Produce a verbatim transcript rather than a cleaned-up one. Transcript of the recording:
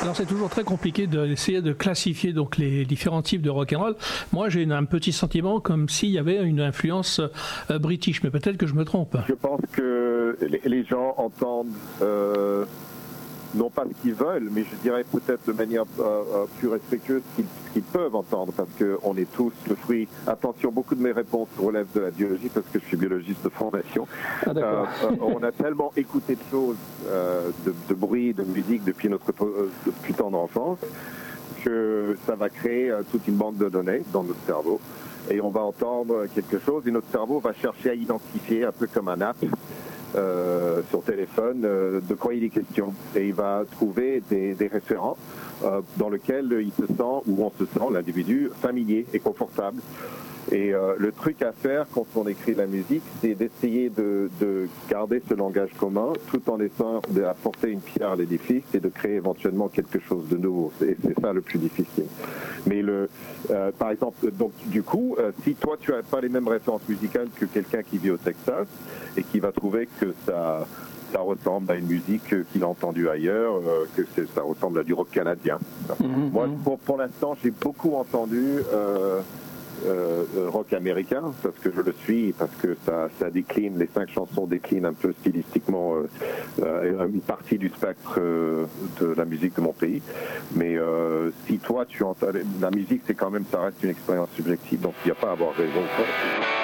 Alors c'est toujours très compliqué d'essayer de classifier donc les différents types de rock'n'roll. Moi j'ai un petit sentiment comme s'il y avait une influence euh, british, mais peut-être que je me trompe. Je pense que les gens entendent euh, non pas ce qu'ils veulent, mais je dirais peut-être de manière euh, plus respectueuse ce qu'ils, ce qu'ils peuvent entendre, parce qu'on est tous le fruit. Attention, beaucoup de mes réponses relèvent de la biologie, parce que je suis biologiste de formation. Ah, euh, on a tellement écouté de choses, euh, de, de bruit, de musique depuis notre euh, depuis tendre enfance, que ça va créer euh, toute une banque de données dans notre cerveau. Et on va entendre quelque chose, et notre cerveau va chercher à identifier, un peu comme un app, Euh, sur téléphone, euh, de quoi il est question. Et il va trouver des, des référents euh, dans lesquels il se sent, ou on se sent, l'individu, familier et confortable. Et euh, le truc à faire quand on écrit la musique, c'est d'essayer de, de garder ce langage commun, tout en essayant d'apporter une pierre à l'édifice et de créer éventuellement quelque chose de nouveau. Et c'est ça le plus difficile. Mais le, euh, par exemple, donc du coup, euh, si toi tu as pas les mêmes références musicales que quelqu'un qui vit au Texas et qui va trouver que ça ça ressemble à une musique qu'il a entendue ailleurs, euh, que c'est, ça ressemble à du rock canadien. Mm-hmm. Moi, pour, pour l'instant, j'ai beaucoup entendu euh, Euh, rock américain, parce que je le suis, parce que ça, ça décline, les cinq chansons déclinent un peu stylistiquement euh, euh, une partie du spectre euh, de la musique de mon pays. Mais euh, si toi tu entends la musique, c'est quand même, ça reste une expérience subjective, donc il n'y a pas à avoir raison.